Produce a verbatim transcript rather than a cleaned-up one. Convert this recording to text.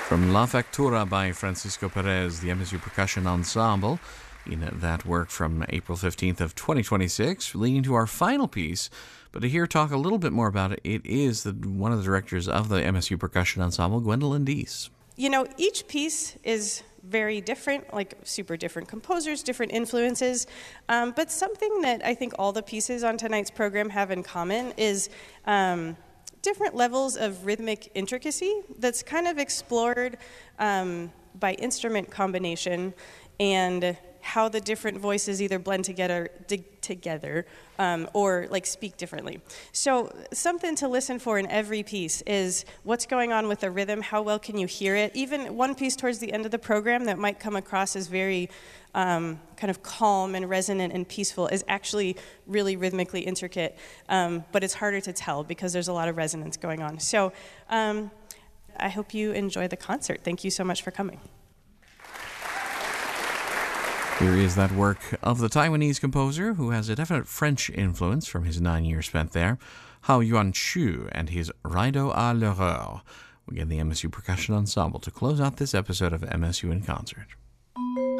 From La Factura by Francisco Perez, the M S U Percussion Ensemble, in that work from April fifteenth of twenty twenty-six, leading to our final piece. But to hear talk a little bit more about it, it is the, one of the directors of the M S U Percussion Ensemble, Gwendolyn Dees. You know, each piece is very different, like super different composers, different influences, um, but something that I think all the pieces on tonight's program have in common is um, different levels of rhythmic intricacy that's kind of explored um, by instrument combination and how the different voices either blend together dig together um, or like speak differently. So something to listen for in every piece is what's going on with the rhythm, how well can you hear it. Even one piece towards the end of the program that might come across as very um, kind of calm and resonant and peaceful is actually really rhythmically intricate, um, but it's harder to tell because there's a lot of resonance going on. So um, I hope you enjoy the concert. Thank you so much for coming. Here is that work of the Taiwanese composer who has a definite French influence from his nine years spent there, Hao Yuan-Chu and his Rideau à l'Horreur. We get the M S U Percussion Ensemble to close out this episode of M S U in Concert.